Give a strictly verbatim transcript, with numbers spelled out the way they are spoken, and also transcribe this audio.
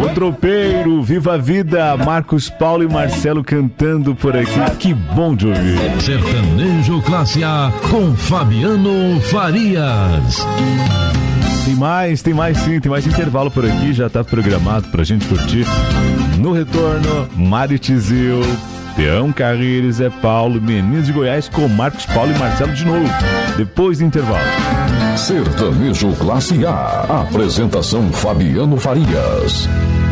tropeiro, viva a vida, Marcos Paulo e Marcelo cantando por aqui, que bom de ouvir. Sertanejo Classe A com Fabiano Farias. Tem mais, tem mais sim, tem mais intervalo por aqui, já tá programado pra gente curtir. No retorno, Mari Tizil, Peão Carreiro, Zé Paulo, Meninos de Goiás com Marcos Paulo e Marcelo de novo, depois do intervalo. Sertanejo Classe A, apresentação Fabiano Farias.